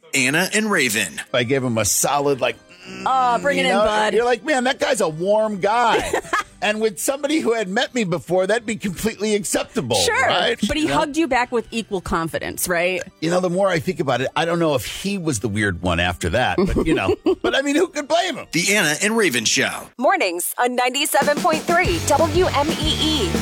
Anna and Raven. I gave him a solid, like, bring it in, bud. You're like, man, that guy's a warm guy. And with somebody who had met me before, that'd be completely acceptable. Sure. Right? But he hugged you back with equal confidence, right? The more I think about it, I don't know if he was the weird one after that. But, but I mean, who could blame him? The Anna and Raven Show. Mornings on 97.3 WMEE.